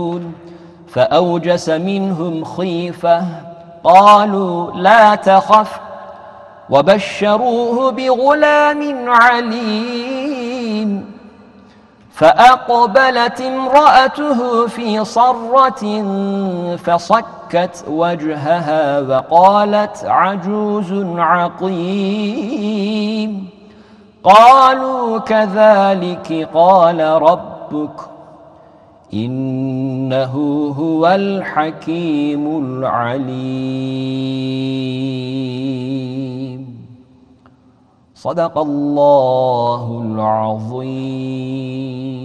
فأوجس منهم خيفة قالوا لا تخف وبشروه بغلام عليم فأقبلت امرأته في صرة فصكت وجهها وقالت عجوز عقيم قالوا كذلك قال ربك إنه هو الحكيم العليم. صدق الله العظيم.